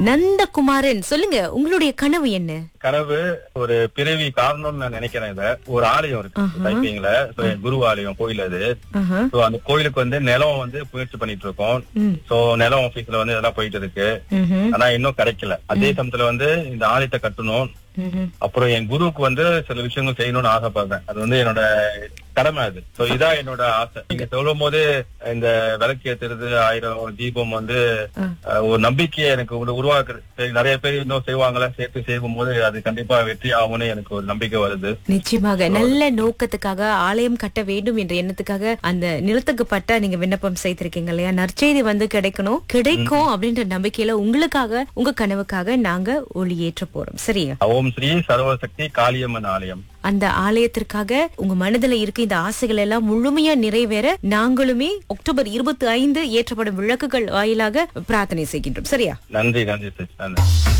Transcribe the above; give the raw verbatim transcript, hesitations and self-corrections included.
நந்தகுமாரன், சொல்லுங்க உங்களுடைய கனவு என்ன? கனவு ஒரு பிறவி காரணம்னு நான் நினைக்கிறேன். இத ஒரு ஆலயம் இருக்கு டைப்பிங்ல, குரு ஆலயம் கோயில் அது. சோ அந்த கோயிலுக்கு வந்து நிலம் வந்து முயற்சி பண்ணிட்டு இருக்கோம். சோ நிலம் ஆபீஸ்ல வந்து இதெல்லாம் போயிட்டு இருக்கு. ஆனா இன்னும் கிடைக்கல. அதே சமயத்துல வந்து இந்த ஆலயத்தை கட்டணும். அப்புறம் என் குருவுக்கு வந்து சில விஷயங்கள் செய்யணும்னு ஆசைப்படுறேன். அது வந்து என்னோட கடமை. அது சோ இதான் என்னோட ஆசை. நீங்க சொல்லும் போது இந்த விளக்கு ஏத்துறது, ஆயிரம் தீபம் வந்து ஒரு நம்பிக்கையை எனக்கு உருவாக்குறது. நிறைய பேர் இன்னும் செய்வாங்களா, சேர்த்து செய்யும் போது அது கண்டிப்பா வெற்றி ஆகும்னு எனக்கு ஒரு நம்பிக்கை வருது. நிச்சயமாக நல்ல நோக்கத்துக்காக ஆலயம் கட்ட வேண்டும் என்ற எண்ணத்துக்காக அந்த நிலத்துக்கு பட்டா நீங்க விண்ணப்பம் செய்திருக்கீங்க இல்லையா? நற்செய்தி வந்து கிடைக்கணும், கிடைக்கும் அப்படின்ற நம்பிக்கையில உங்களுக்காக, உங்க கனவுக்காக நாங்க ஒளி ஏற்ற போறோம். சரியா? ஓம் ஸ்ரீ சர்வசக்தி காளியம்மன் ஆலயம். அந்த ஆலயத்திற்காக உங்க மனதுல இருக்க இந்த ஆசைகள் எல்லாம் முழுமையா நிறைவேற நாங்களுமே அக்டோபர் இருபத்தி ஐந்து ஏற்றப்படும் விளக்குகள் வாயிலாக பிரார்த்தனை செய்கின்றோம். சரியா? நன்றி நன்றி நன்றி.